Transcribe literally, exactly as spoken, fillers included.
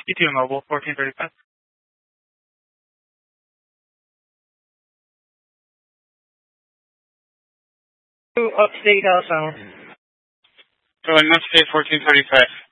E two Mobile, fourteen thirty-five. To Upstate, uh, Sound. So in Upstate, fourteen thirty-five.